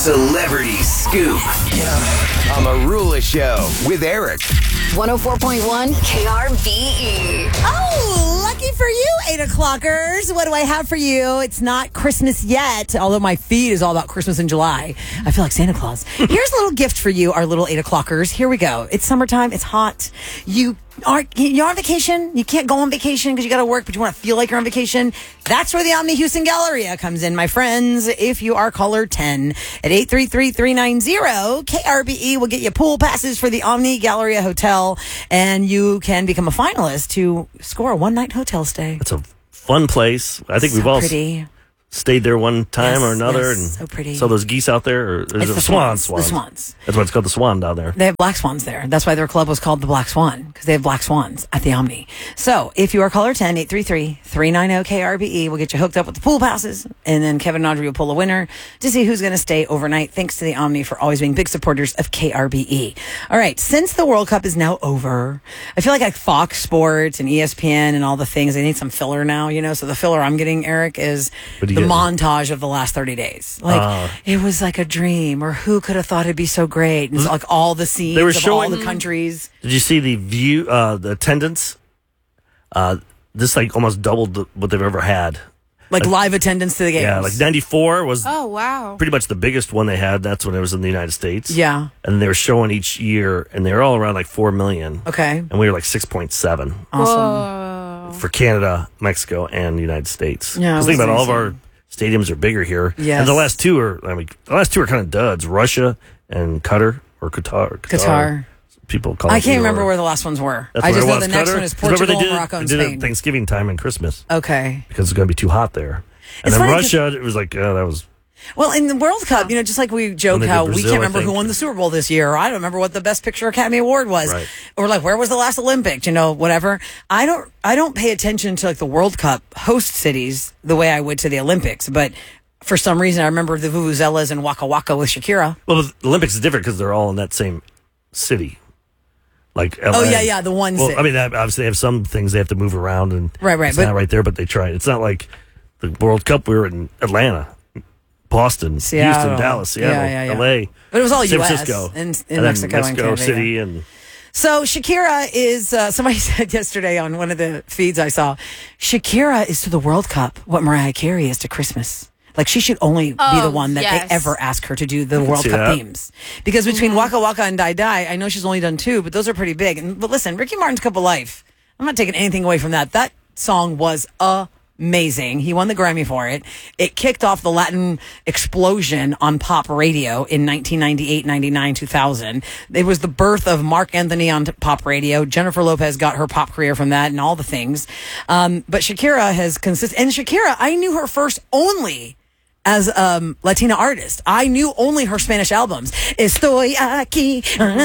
Celebrity Scoop on the Rula Show with Eric. 104.1 KRBE. Oh, lucky for you, 8 o'clockers. What do I have for you? It's not Christmas yet, although my feed is all about Christmas in July. I feel like Santa Claus. Here's a little gift for you, our little 8 o'clockers. Here we go. It's summertime. It's hot. You're on vacation. You can't go on vacation because you got to work, but you want to feel like you're on vacation. That's where the Omni Houston Galleria comes in, my friends. If you are caller 10 at 833-390, KRBE will get you pool passes for the Omni Galleria Hotel, and you can become a finalist to score a one-night hotel stay. It's a fun place. I think we've all stayed there one time or another. Yes, and so pretty. Saw those geese out there. Or It's there's the swans. The swans. That's why it's called the Swan down there. They have black swans there. That's why their club was called the Black Swan, because they have black swans at the Omni. So if you are caller 10, 833-390-KRBE, we'll get you hooked up with the pool passes, and then Kevin and Audrey will pull a winner to see who's going to stay overnight. Thanks to the Omni for always being big supporters of KRBE. All right, since the World Cup is now over, I feel like Fox Sports and ESPN and all the things, they need some filler now, you know? So the filler I'm getting, Eric, is the montage of the last 30 days. Like, it was like a dream, or who could have thought it'd be so great? And it's like all the scenes of all the countries. Did you see the view, the attendance? This like almost doubled what they've ever had. Like live attendance to the games. Yeah, like 94 was pretty much the biggest one they had. That's when it was in the United States. Yeah. And they were showing each year, and they were all around like 4 million. Okay. And we were like 6.7. Awesome. For Canada, Mexico, and the United States. Yeah. Think about all of our stadiums are bigger here. Yes. And the last two are kind of duds. Russia and Qatar. Qatar. People call I it can't remember where the last ones were. That's I just know Qatar. the next one is Portugal, Morocco, and They did Spain. it Thanksgiving time and Christmas. Okay. Because it's going to be too hot there. And It's then funny Russia, it was like, that was... Well, in the World Cup, you know, just like we joke how Brazil, we can't remember I who think. won the Super Bowl this year, or I don't remember what the Best Picture Academy Award was, Right. or like where was the last Olympics, you know, whatever. I don't pay attention to like the World Cup host cities the way I would to the Olympics, but for some reason I remember the Vuvuzelas and Waka Waka with Shakira. Well, the Olympics is different because they're all in that same city. Like LA. Oh yeah, the one city. I mean, obviously they have some things they have to move around, and Right, it's not right there, but they try. It's not like the World Cup. We were in Atlanta, Boston, Seattle. Houston, Dallas, Seattle, Yeah. LA. But it was all San US Francisco, and then Mexico and Mexico Canada, City, yeah. and So Shakira is, somebody said yesterday on one of the feeds I saw, Shakira is to the World Cup what Mariah Carey is to Christmas. Like she should only be the one that they ever ask her to do the World Cup themes. Because between Waka Waka and Die Die, I know she's only done 2, but those are pretty big. But listen, Ricky Martin's Cup of Life, I'm not taking anything away from that. That song was amazing. He won the Grammy for it. It kicked off the Latin explosion on pop radio in 1998, 99, 2000. It was the birth of Mark Anthony on pop radio. Jennifer Lopez got her pop career from that and all the things. But Shakira has and Shakira, I knew her first only as a Latina artist. I knew only her Spanish albums. Estoy aquí.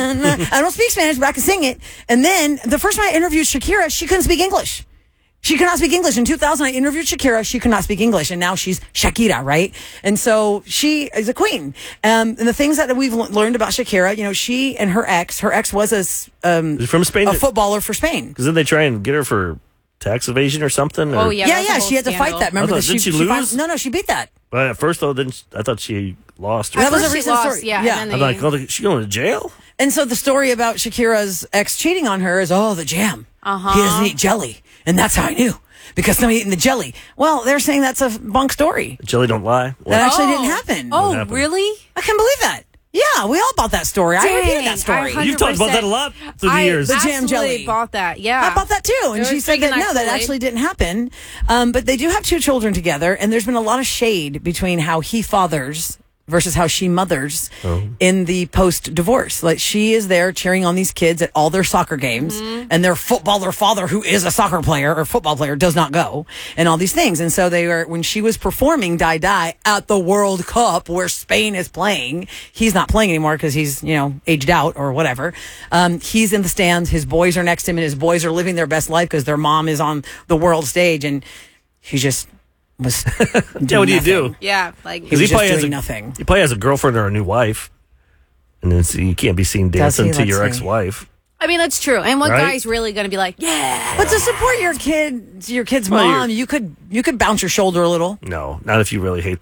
I don't speak Spanish, but I can sing it. And then the first time I interviewed Shakira, she couldn't speak English. She could not speak English. In 2000, I interviewed Shakira. She could not speak English. And now she's Shakira, right? And so she is a queen. And the things that we've learned about Shakira, you know, she and her ex was from Spain, a footballer for Spain. Because then they try and get her for tax evasion or something. Oh, yeah. Yeah. She had to fight that. Remember did she lose? No, she beat that. But at first, though, I thought she lost. That was a She recent lost, story. yeah. I'm like, she going to jail? And so the story about Shakira's ex cheating on her is, the jam. He doesn't eat jelly. And that's how I knew. Because somebody eating the jelly. Well, they're saying that's a bunk story. Jelly don't lie. That actually didn't happen. Oh, really? I can't believe that. Yeah, we all bought that story. I repeated that story. I You've talked about that a lot through the years. The jam jelly. Bought that, yeah. I bought that too. And she said that, no, that Kool-Aid. actually didn't happen. But they do have 2 children together. And there's been a lot of shade between how he fathers versus how she mothers in the post-divorce. Like, she is there cheering on these kids at all their soccer games, and their footballer father, who is a soccer player or football player, does not go, and all these things. And so when she was performing Die Die at the World Cup where Spain is playing, he's not playing anymore because he's, aged out or whatever. He's in the stands. His boys are next to him, and his boys are living their best life because their mom is on the world stage, and he just was doing what do you nothing. do? Yeah, like He was just doing nothing. He probably has a girlfriend or a new wife, and then you can't be seen dancing to your ex-wife. I mean, that's true. And what Right? guy's really going to be like, yeah. But to support your kid's Well, mom, you could bounce your shoulder a little. No, not if you really hate them.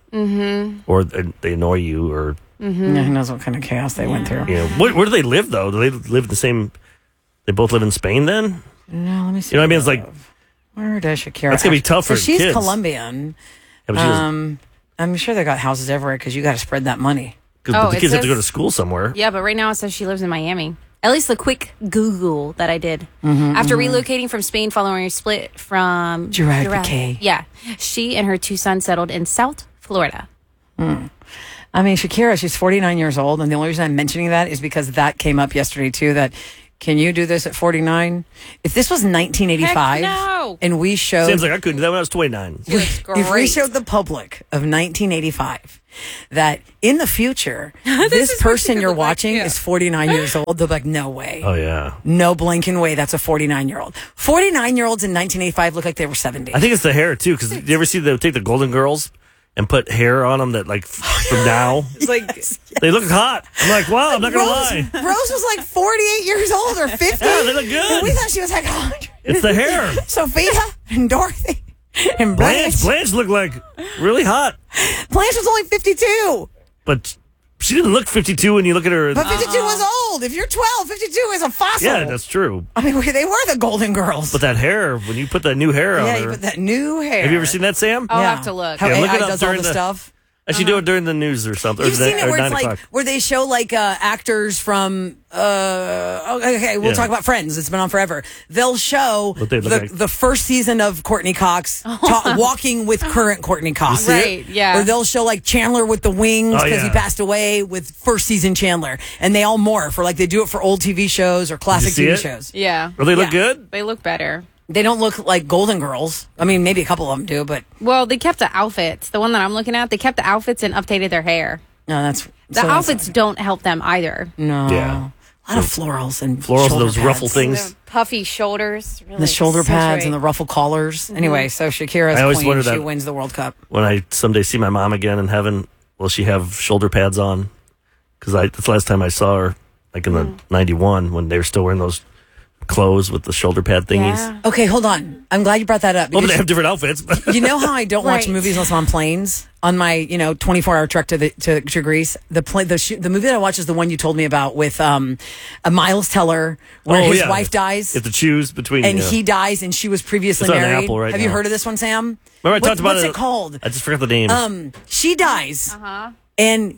or they annoy you, or Yeah, who knows what kind of chaos they went through. Where do they live though? Do they live in the same? They both live in Spain then. No, let me see. You know what I mean? It's like, where does Shakira? That's gonna be tough for she's kids. Colombian. Yeah, but she was- I'm sure they got houses everywhere because you got to spread that money. but the kids have to go to school somewhere. Yeah, but right now it says she lives in Miami. At least the quick Google that I did. After relocating from Spain following a split from Gerard Piqué. Yeah. She and her 2 sons settled in South Florida. I mean, Shakira, she's 49 years old. And the only reason I'm mentioning that is because that came up yesterday, too, that can you do this at 49? If this was 1985 Heck no. and we showed... Seems like I couldn't do that when I was 29. If we showed the public of 1985 that in the future, this person you're watching is 49 years old, they'll be like, no way. Oh yeah. No blinking way. That's a 49-year-old. 49-year-olds in 1985 look like they were 70. I think it's the hair too, because you ever see them take the Golden Girls and put hair on them that like from now? It's like They look hot. I'm like, wow, I'm not gonna lie. Rose was like 48 years old or 50. Yeah, they look And good. we thought she was like 100. It's the hair. Sophia and Dorothy and Blanche looked like really hot, Blanche was only 52. but she didn't look 52 when you look at her. But 52 was old. If you're 12, 52 is a fossil. Yeah, that's true. I mean, they were the Golden Girls. But that hair, when you put that new hair on yeah, her, you put that new hair. have you ever seen that, Sam? I'll have to look. How Yeah, look AI it up does all during the the- stuff. I should do it during the news or something. You've or seen it where 9 it's like o'clock. where they show like actors from okay, we'll Yeah. talk about Friends. It's been on forever. They'll show What they look like. the first season of Courtney Cox walking with current Courtney Cox. see it? Right, yeah. Or they'll show like Chandler with the wings Oh, because he yeah. passed away with first season Chandler, and they all morph. Or like they do it for old TV shows or classic see TV it? shows. Yeah. Oh, they look Yeah. good? They look better. They don't look like Golden Girls. I mean, maybe a couple of them do, but Well, they kept the outfits. The one that I'm looking at, they kept the outfits and updated their hair. no, that's The outfits don't help them either. No, Yeah. a lot of florals and Florals, shoulder those ruffle pads. things. The puffy shoulders. Really The shoulder pads accentuate. and the ruffle collars. Anyway, so Shakira's I always queen. wondered She that- wins the World Cup. When I someday see my mom again in heaven, will she have shoulder pads on? Because that's the last time I saw her, like in the 91, when they were still wearing those clothes with the shoulder pad thingies. Yeah. Okay, hold on. I'm glad you brought that up. Well, but because they have different outfits. you know how I don't watch Right. movies unless I'm on planes? On my 24-hour trek to Greece, the movie that I watch is the one you told me about with a Miles Teller, where his wife dies. You have to choose between. And he dies, and she was previously It's on married. Apple right Have you now. heard of this one, Sam? Remember I talked about what's it? it called? I just forgot the name. She dies, and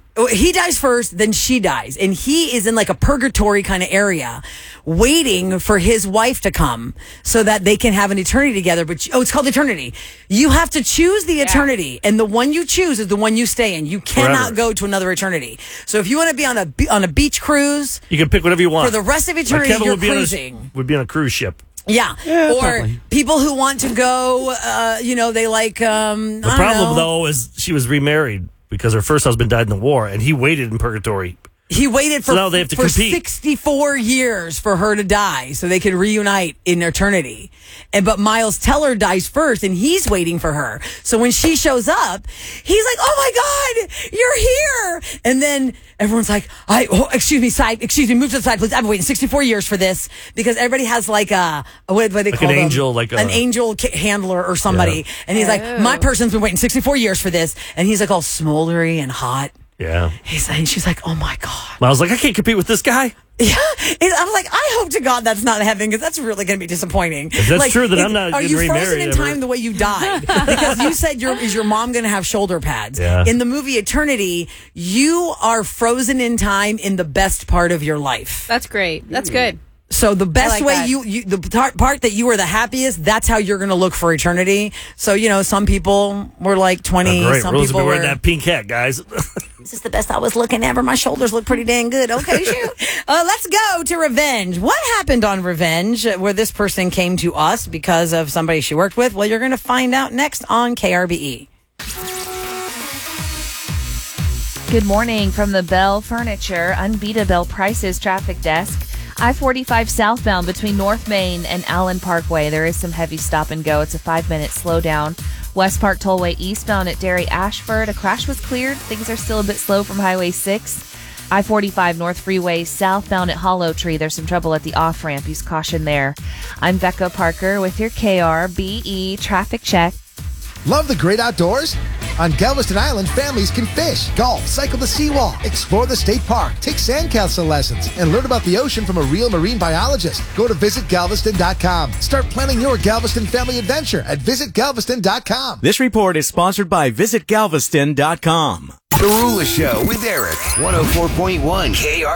he dies first, then she dies, and he is in like a purgatory kind of area, waiting for his wife to come so that they can have an eternity together. But it's called eternity. You have to choose the eternity, and the one you choose is the one you stay in. You cannot Forever. go to another eternity. So if you want to be on a beach cruise You can pick whatever you want. for the rest of Like eternity, Kevin you're would be cruising. would be on a cruise ship. Yeah. Or probably. people who want to go, they like, The problem, though, is she was remarried because her first husband died in the war, and he waited in purgatory. He waited for, So now they have to for compete. 64 years for her to die so they could reunite in eternity. But Miles Teller dies first and he's waiting for her. So when she shows up, he's like, "Oh my God, you're here." And then everyone's like, excuse me, move to the side, please. I've been waiting 64 years for this, because everybody has like what do they call an them? angel, like an angel handler or somebody. Yeah. And he's like, "My person's been waiting 64 years for this." And he's like all smoldery and hot. Yeah. And she's like, "Oh my God." I was like, I can't compete with this guy. Yeah, I'm like, I hope to God that's not heaven, because that's really going to be disappointing. If that's Like, true, then I'm not Are getting you frozen remarried in ever. time the way you died? Because you said is your mom going to have shoulder pads? Yeah. In the movie Eternity, you are frozen in time in the best part of your life. That's great. That's good. So the best like way that. the part that you were the happiest, that's how you're going to look for eternity. So some people were like 20. Oh, great. Some Rose will people be wearing were. that pink hat, guys. This is the best I was looking ever. My shoulders look pretty dang good. Okay, shoot. Let's go to Revenge. What happened on Revenge where this person came to us because of somebody she worked with? Well, you're going to find out next on KRBE. Good morning from the Bell Furniture Unbeatable Prices traffic desk. I-45 southbound between North Main and Allen Parkway. There is some heavy stop and go. It's a 5-minute slowdown. West Park Tollway eastbound at Derry Ashford. A crash was cleared. Things are still a bit slow from Highway 6. I-45 North Freeway southbound at Hollow Tree. There's some trouble at the off-ramp. Use caution there. I'm Becca Parker with your KRBE traffic check. Love the great outdoors? On Galveston Island, families can fish, golf, cycle the seawall, explore the state park, take sandcastle lessons, and learn about the ocean from a real marine biologist. Go to visitgalveston.com. Start planning your Galveston family adventure at visitgalveston.com. This report is sponsored by visitgalveston.com. The Rula Show with Eric, 104.1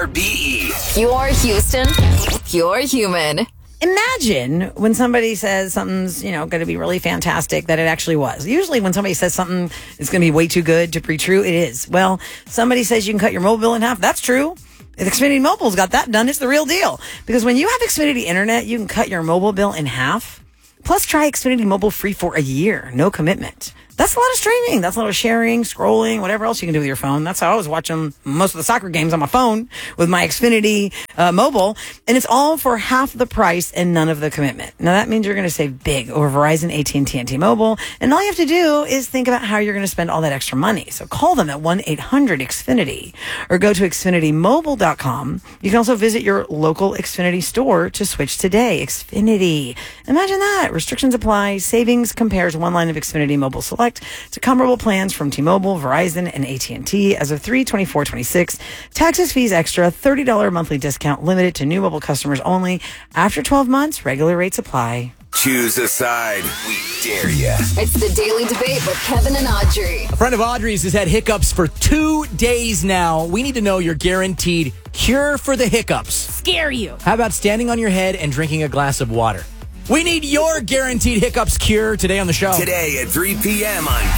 KRBE. You're Houston. You're human. Imagine when somebody says something's, going to be really fantastic that it actually was. Usually when somebody says something is going to be way too good to be true, it is. Well, somebody says you can cut your mobile bill in half. That's true. Xfinity Mobile's got that done. It's the real deal. Because when you have Xfinity Internet, you can cut your mobile bill in half. Plus, try Xfinity Mobile free for a year. No commitment. That's a lot of streaming. That's a lot of sharing, scrolling, whatever else you can do with your phone. That's how I was watching most of the soccer games on my phone with my Xfinity Mobile. And it's all for half the price and none of the commitment. Now, that means you're going to save big over Verizon, AT&T, and T-Mobile. And all you have to do is think about how you're going to spend all that extra money. So call them at 1-800-XFINITY or go to XfinityMobile.com. You can also visit your local Xfinity store to switch today. Xfinity. Imagine that. Restrictions apply. Savings compares one line of Xfinity Mobile Select to comparable plans from T-Mobile, Verizon, and AT&T as of 3/24/26. Taxes, fees extra, $30 monthly discount limited to new mobile customers only. After 12 months, regular rates apply. Choose a side. We dare ya. It's the Daily Debate with Kevin and Audrey. A friend of Audrey's has had hiccups for 2 days now. We need to know your guaranteed cure for the hiccups. Scare you. How about standing on your head and drinking a glass of water? We need your guaranteed hiccups cure today on the show. Today at 3 p.m. on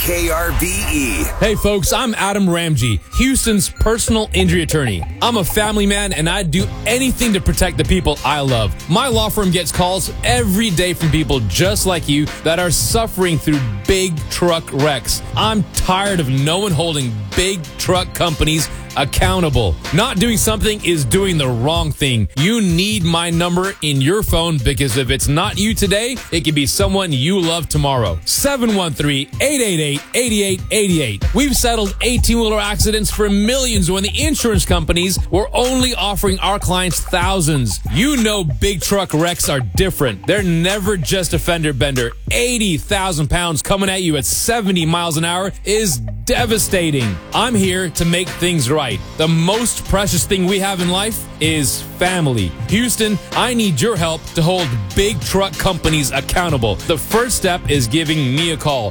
KRBE. Hey folks, I'm Adam Ramsey, Houston's personal injury attorney. I'm a family man and I'd do anything to protect the people I love. My law firm gets calls every day from people just like you that are suffering through big truck wrecks. I'm tired of no one holding big truck companies accountable. Not doing something is doing the wrong thing. You need my number in your phone because if it's not you today, it can be someone you love tomorrow. 713-888-8888. We've settled 18-wheeler accidents for millions when the insurance companies were only offering our clients thousands. You know big truck wrecks are different. They're never just a fender bender. 80,000 pounds coming at you at 70 miles an hour is devastating. I'm here to make things right. The most precious thing we have in life is family. Houston, I need your help to hold big truck companies accountable. The first step is giving me a call.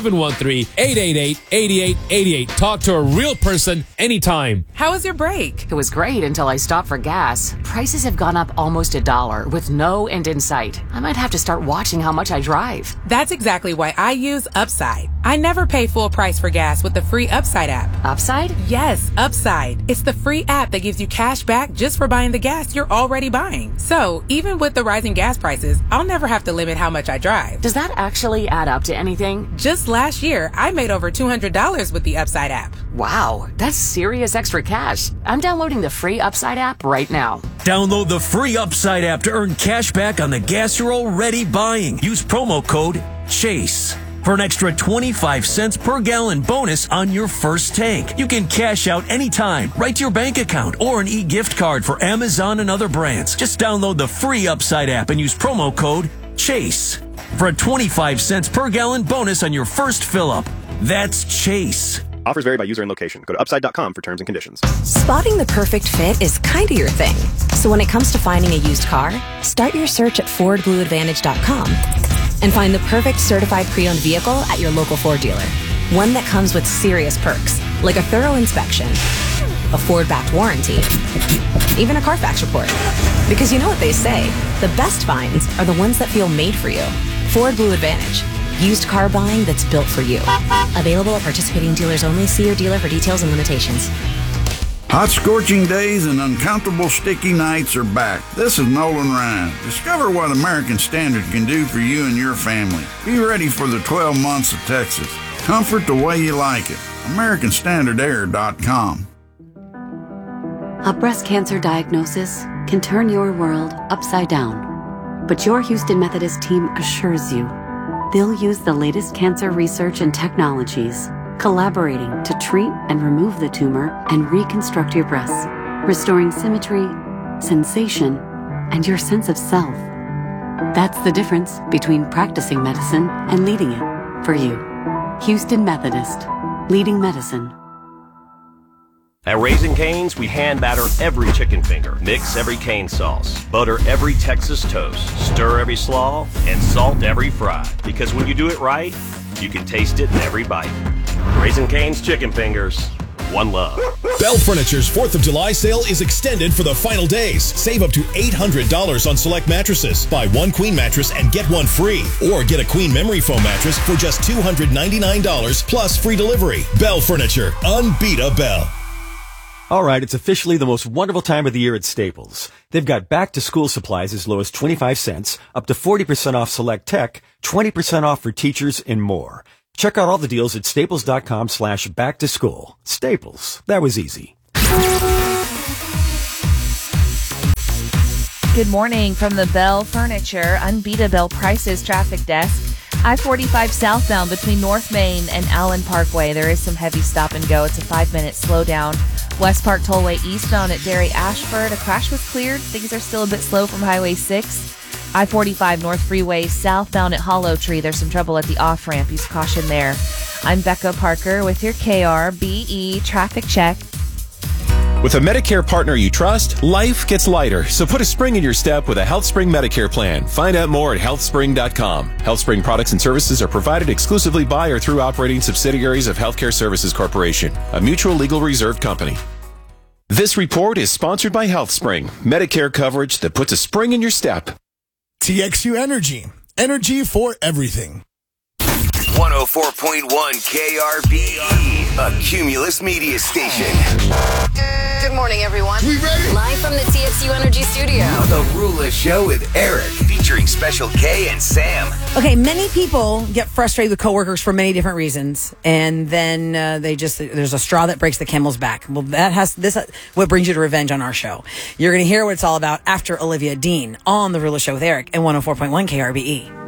713-888-8888. Talk to a real person anytime. How was your break? It was great until I stopped for gas. Prices have gone up almost $1 with no end in sight. I might have to start watching how much I drive. That's exactly why I use Upside. I never pay full price for gas with the free Upside app. Upside? Yes, Upside. It's the free app that gives you cash back just for buying the gas you're already buying. So, even with the rising gas prices, I'll never have to limit how much I drive. Does that actually add up to anything? Just last year, I made over $200 with the Upside app. Wow, that's serious extra cash. I'm downloading the free Upside app right now. Download the free Upside app to earn cash back on the gas you're already buying. Use promo code CHASE for an extra 25 cents per gallon bonus on your first tank. You can cash out anytime, right to your bank account, or an e-gift card for Amazon and other brands. Just download the free Upside app and use promo code CHASE for a 25 cents per gallon bonus on your first fill-up. That's CHASE. Offers vary by user and location. Go to upside.com for terms and conditions. Spotting the perfect fit is kind of your thing. So when it comes to finding a used car, start your search at FordBlueAdvantage.com and find the perfect certified pre-owned vehicle at your local Ford dealer. One that comes with serious perks, like a thorough inspection, a Ford-backed warranty, even a Carfax report. Because you know what they say, the best finds are the ones that feel made for you. Ford Blue Advantage. Used car buying that's built for you. Available at participating dealers only. See your dealer for details and limitations. Hot scorching days and uncomfortable sticky nights are back. This is Nolan Ryan. Discover what American Standard can do for you and your family. Be ready for the 12 months of Texas. Comfort the way you like it. AmericanStandardAir.com. A breast cancer diagnosis can turn your world upside down. But your Houston Methodist team assures you they'll use the latest cancer research and technologies, collaborating to treat and remove the tumor and reconstruct your breasts, restoring symmetry, sensation, and your sense of self. That's the difference between practicing medicine and leading it for you. Houston Methodist. leading medicine. At Raising Cane's, we hand batter every chicken finger, mix every cane sauce, butter every Texas toast, stir every slaw, and salt every fry. Because when you do it right, you can taste it in every bite. Raising Cane's chicken fingers, one love. Bell Furniture's 4th of July sale is extended for the final days. Save up to $800 on select mattresses. Buy one queen mattress and get one free. Or get a queen memory foam mattress for just $299 plus free delivery. Bell Furniture. Unbeat a Bell. All right, it's officially the most wonderful time of the year at Staples. They've got back-to-school supplies as low as 25 cents, up to 40% off select tech, 20% off for teachers, and more. Check out all the deals at staples.com/back-to-school. Staples. That was easy. Good morning from the Bell Furniture Unbeat Bell Prices traffic desk. I-45 southbound between North Main and Allen Parkway. There is some heavy stop and go. It's a 5-minute slowdown. West Park Tollway eastbound at Derry Ashford. A crash was cleared. Things are still a bit slow from Highway 6. I-45 North Freeway southbound at Hollow Tree. There's some trouble at the off-ramp. Use caution there. I'm Becca Parker with your KRBE traffic check. With a Medicare partner you trust, life gets lighter. So put a spring in your step with a HealthSpring Medicare plan. Find out more at healthspring.com. HealthSpring products and services are provided exclusively by or through operating subsidiaries of Healthcare Services Corporation, a mutual legal reserve company. This report is sponsored by HealthSpring, Medicare coverage that puts a spring in your step. TXU Energy. Energy for everything. 104.1 KRBE, a Cumulus media station. Good morning, everyone. We ready? Live from the TXU Energy Studio. The Rula Show with Eric, featuring Special K and Sam. Okay, many people get frustrated with coworkers for many different reasons, and then there's a straw that breaks the camel's back. Well, what brings you to revenge on our show. You're going to hear what it's all about after Olivia Dean on The Rula Show with Eric and 104.1 KRBE.